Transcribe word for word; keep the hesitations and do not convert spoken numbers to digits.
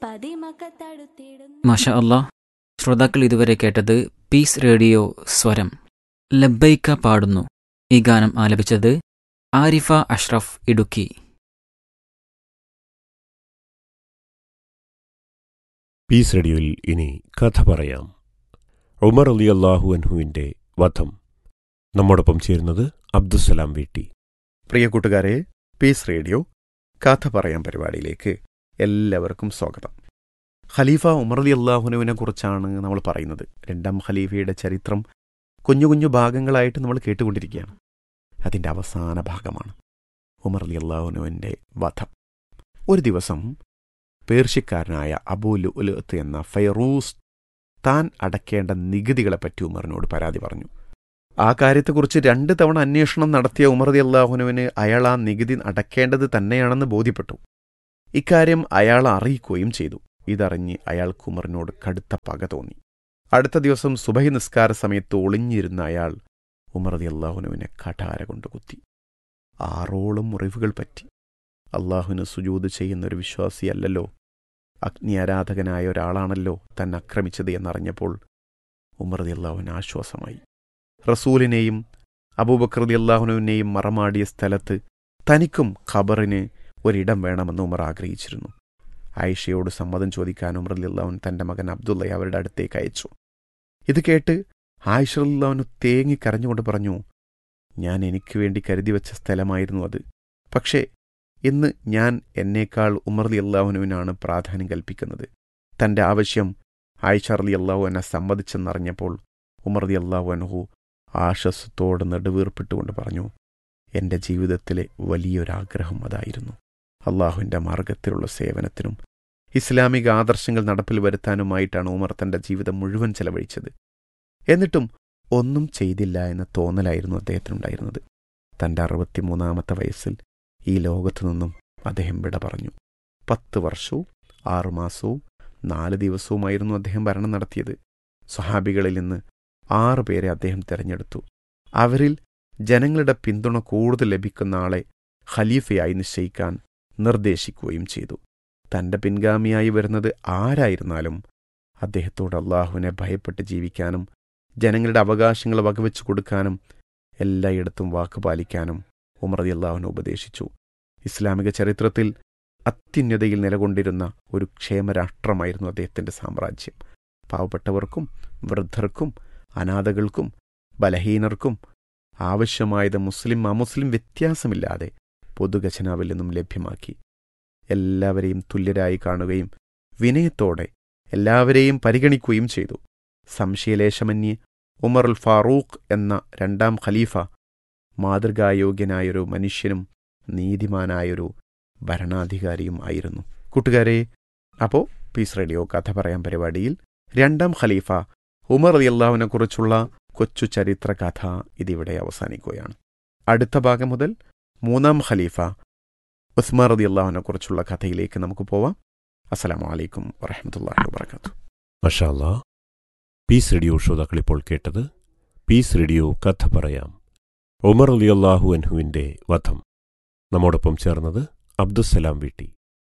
മാഷാ അല്ലാ, ശ്രോതാക്കൾ ഇതുവരെ കേട്ടത് പീസ് റേഡിയോ സ്വരം ലബ്ബൈക്ക പാടുന്നു. ഈ ഗാനം ആലപിച്ചത് ആരിഫ അഷ്റഫ് ഇടുക്കി. പീസ് റേഡിയോയിൽ ഇനി കഥ പറയാം. ഉമർ റളിയല്ലാഹു അൻഹുവിൻ്റെ വധം. നമ്മോടൊപ്പം ചേരുന്നത് അബ്ദുസ്സലാം വീട്ടി. പ്രിയ കൂട്ടുകാരെ, പീസ് റേഡിയോ കഥ പറയാം പരിപാടിയിലേക്ക് എല്ലാവർക്കും സ്വാഗതം. ഖലീഫ ഉമർ റളിയല്ലാഹുവിനെ കുറിച്ചാണ് നമ്മൾ പറയുന്നത്. രണ്ടാം ഖലീഫയുടെ ചരിത്രം കുഞ്ഞു കുഞ്ഞു ഭാഗങ്ങളായിട്ട് നമ്മൾ കേട്ടുകൊണ്ടിരിക്കുകയാണ്. അതിൻ്റെ അവസാന ഭാഗമാണ് ഉമർ റളിയല്ലാഹുവിൻ്റെ വധം. ഒരു ദിവസം പേർഷ്യക്കാരനായ അബൂ ലുഅ്ലുഅത്ത് എന്ന ഫൈറൂസ് താൻ അടയ്ക്കേണ്ട നികുതികളെപ്പറ്റി ഉമറിനോട് പരാതി പറഞ്ഞു. ആ കാര്യത്തെക്കുറിച്ച് രണ്ട് തവണ അന്വേഷണം നടത്തിയ ഉമർ റളിയല്ലാഹുവിന് അയാൾ ആ നികുതി അടയ്ക്കേണ്ടത് തന്നെയാണെന്ന് ബോധ്യപ്പെട്ടു. ഇക്കാര്യം അയാൾ അറിയിക്കുകയും ചെയ്തു. ഇതറിഞ്ഞ് അയാൾക്ക് ഉമറിനോട് കടുത്ത പക തോന്നി. അടുത്ത ദിവസം സുബഹി നിസ്കാര സമയത്ത് ഒളിഞ്ഞിരുന്ന അയാൾ ഉമർ റളിയല്ലാഹുവിനെ കഠാര കൊണ്ട് കുത്തി. ആറോളം മുറിവുകൾ പറ്റി. അള്ളാഹുവിന് സുജൂദ് ചെയ്യുന്നൊരു വിശ്വാസിയല്ലല്ലോ, അഗ്നി ആരാധകനായ ഒരാളാണല്ലോ തന്നെ ആക്രമിച്ചത് എന്നറിഞ്ഞപ്പോൾ ഉമർ റളിയല്ലാഹുവിന് ആശ്വാസമായി. റസൂലിനെയും അബൂബക്കർ റളിയല്ലാഹുവിനെയും മറമാടിയ സ്ഥലത്ത് തനിക്കും ഖബറിന് ഒരിടം വേണമെന്ന് ഉമർ ആഗ്രഹിച്ചിരുന്നു. ആയിഷയോട് സമ്മതം ചോദിക്കാൻ ഉമർ റളിയല്ലാഹു തൻ്റെ മകൻ അബ്ദുള്ളയെ അവരുടെ അടുത്തേക്ക് അയച്ചു. ഇത് കേട്ട് ആയിഷ റളിയല്ലാഹു തേങ്ങി കരഞ്ഞുകൊണ്ട് പറഞ്ഞു, ഞാൻ എനിക്ക് വേണ്ടി കരുതി വെച്ച സ്ഥലമായിരുന്നു അത്. പക്ഷേ ഇന്ന് ഞാൻ എന്നേക്കാൾ ഉമർ റളിയല്ലാഹുവിനാണ് പ്രാധാന്യം കൽപ്പിക്കുന്നത്. തൻ്റെ ആവശ്യം ആയിഷ റളിയല്ലാഹു അൻഹ സമ്മതിച്ചെന്നറിഞ്ഞപ്പോൾ ഉമർ റളിയല്ലാഹു അൻഹു ആശ്വാസത്തോട് നെടുവീർപ്പിട്ടുകൊണ്ട് പറഞ്ഞു, എൻ്റെ ജീവിതത്തിലെ വലിയൊരാഗ്രഹം അതായിരുന്നു. അള്ളാഹുവിൻ്റെ മാർഗത്തിലുള്ള സേവനത്തിനും ഇസ്ലാമിക ആദർശങ്ങൾ നടപ്പിൽ വരുത്താനുമായിട്ടാണ് ഉമർ തൻ്റെ ജീവിതം മുഴുവൻ ചെലവഴിച്ചത്. എന്നിട്ടും ഒന്നും ചെയ്തില്ല എന്ന തോന്നലായിരുന്നു അദ്ദേഹത്തിനുണ്ടായിരുന്നത്. തൻ്റെ അറുപത്തിമൂന്നാമത്തെ വയസ്സിൽ ഈ ലോകത്തു നിന്നും അദ്ദേഹം വിട പറഞ്ഞു. പത്ത് വർഷവും ആറുമാസവും നാല് ദിവസവുമായിരുന്നു അദ്ദേഹം ഭരണം നടത്തിയത്. സ്വഹാബികളിൽ നിന്ന് ആറ് പേരെ അദ്ദേഹം തിരഞ്ഞെടുത്തു. അവരിൽ ജനങ്ങളുടെ പിന്തുണ കൂടുതൽ ലഭിക്കുന്ന ആളെ ഖലീഫയായി നിശ്ചയിക്കാൻ നിർദ്ദേശിക്കുകയും ചെയ്തു. തൻ്റെ പിൻഗാമിയായി വരുന്നത് ആരായിരുന്നാലും അദ്ദേഹത്തോട് അള്ളാഹുവിനെ ഭയപ്പെട്ട് ജീവിക്കാനും ജനങ്ങളുടെ അവകാശങ്ങൾ വകവെച്ചു കൊടുക്കാനും എല്ലായിടത്തും വാക്കുപാലിക്കാനും ഉമർ റളിയല്ലാഹു ഉപദേശിച്ചു. ഇസ്ലാമിക ചരിത്രത്തിൽ അത്യുന്നതയിൽ നിലകൊണ്ടിരുന്ന ഒരു ക്ഷേമരാഷ്ട്രമായിരുന്നു അദ്ദേഹത്തിൻ്റെ സാമ്രാജ്യം. പാവപ്പെട്ടവർക്കും വൃദ്ധർക്കും അനാഥകൾക്കും ബലഹീനർക്കും ആവശ്യമായത് മുസ്ലിം അമുസ്ലിം വ്യത്യാസമില്ലാതെ പൊതുഖജനാവിൽ നിന്നും ലഭ്യമാക്കി. എല്ലാവരെയും തുല്യരായി കാണുകയും വിനയത്തോടെ എല്ലാവരെയും പരിഗണിക്കുകയും ചെയ്തു. സംശയലേശമന്യേ ഉമർ അൽ ഫാറൂഖ് എന്ന രണ്ടാം ഖലീഫ മാതൃകായോഗ്യനായൊരു മനുഷ്യനും നീതിമാനായൊരു ഭരണാധികാരിയും ആയിരുന്നു. കൂട്ടുകാരെ, അപ്പോൾ പീസ് റേഡിയോ കഥ പറയാൻ പരിപാടിയിൽ രണ്ടാം ഖലീഫ ഉമർ റളിയല്ലാഹുവിനെ കുറിച്ചുള്ള കൊച്ചു ചരിത്ര കഥ ഇതിവിടെ അവസാനിക്കുകയാണ്. അടുത്ത ഭാഗം മുതൽ മൂന്നാം ഖലീഫ ഉസ്മാൻ റളിയല്ലാഹുവിനെ കുറിച്ചുള്ള കഥയിലേക്ക് നമുക്ക് പോവാം. അസ്സലാമു അലൈക്കും വറഹ്മത്തുള്ളാഹി വബറകാതുഹു. മാഷാ അല്ലാഹ്. പീസ് റേഡിയോ ശ്രോതാക്കൾ ഇപ്പോൾ കേട്ടത് പീസ് റേഡിയോ കഥ പറയാം. ഉമർ റളിയല്ലാഹു അൻഹുവിൻ്റെ വധം. നമ്മോടൊപ്പം ചേർന്നത് അബ്ദുസ്സലാം വീട്ടി.